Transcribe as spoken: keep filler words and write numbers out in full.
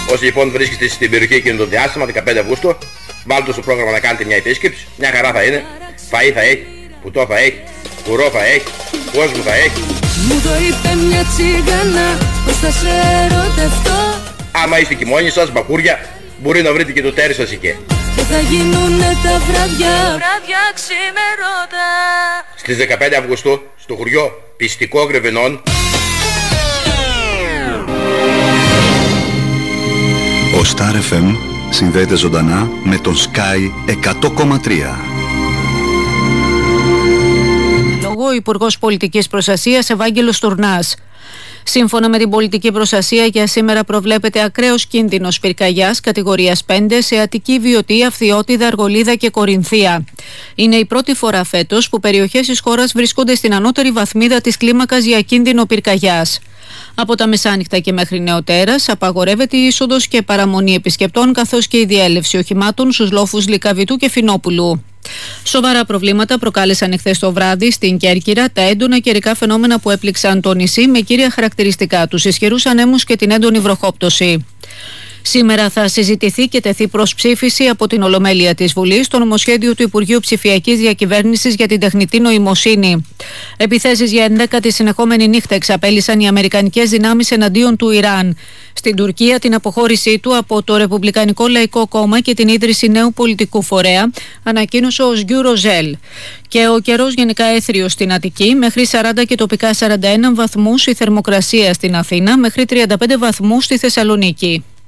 Όσοι λοιπόν βρίσκεστε στην περιοχή εκείνο το διάστημα, δεκαπέντε Αυγούστου, βάλτε στο πρόγραμμα να κάνετε μια επίσκεψη. Μια χαρά θα είναι. Φαΐ θα έχει, πουτό θα έχει, κουρό θα έχει, κόσμο θα έχει. Μου το είπε μια τσίγανα, πως θα σε ερωτευτώ. Άμα είστε και μόνοι σας, μπακούρια, μπορεί να βρείτε και το τέρι σας εκεί. Και θα γίνουνε τα βράδια, βράδια ξημερώτα. Στις δεκαπέντε Αυγούστου, στο χωριό Πιστικό Γρεβενών, ο Star εφ εμ συνδέεται ζωντανά με τον Sky εκατό κόμμα τρία. Λόγω Υπουργός Πολιτικής Προστασίας Ευάγγελος Τουρνάς. Σύμφωνα με την πολιτική προστασία, για σήμερα προβλέπεται ακραίος κίνδυνος πυρκαγιάς κατηγορίας πέντε σε Αττική, Βιωτή, Αυθιώτιδα, Αργολίδα και Κορινθία. Είναι η πρώτη φορά φέτος που περιοχές της χώρας βρίσκονται στην ανώτερη βαθμίδα της κλίμακας για κίνδυνο πυρκαγιάς. Από τα μεσάνυχτα και μέχρι νεοτέρας απαγορεύεται η είσοδος και παραμονή επισκεπτών, καθώς και η διέλευση οχημάτων στους λόφους Λυκαβητού και Φινόπουλου. Σοβαρά προβλήματα προκάλεσαν εχθές το βράδυ στην Κέρκυρα τα έντονα καιρικά φαινόμενα που έπληξαν το νησί, με κύρια χαρακτηριστικά τους ισχυρούς ανέμους και την έντονη βροχόπτωση. Σήμερα θα συζητηθεί και τεθεί προς ψήφιση από την Ολομέλεια της Βουλής το νομοσχέδιο του Υπουργείου Ψηφιακής Διακυβέρνησης για την τεχνητή νοημοσύνη. Επιθέσεις για ενδέκατη συνεχόμενη νύχτα εξαπέλυσαν οι αμερικανικές δυνάμεις εναντίον του Ιράν. Στην Τουρκία, την αποχώρησή του από το Ρεπουμπλικανικό Λαϊκό Κόμμα και την ίδρυση νέου πολιτικού φορέα ανακοίνωσε ο Σγκιού Ροζέλ. Και ο καιρός γενικά έθριος στην Αττική, μέχρι σαράντα και τοπικά σαράντα ένα βαθμούς η θερμοκρασία στην Αθήνα, μέχρι τριάντα πέντε βαθμούς στη Θεσσαλονίκη.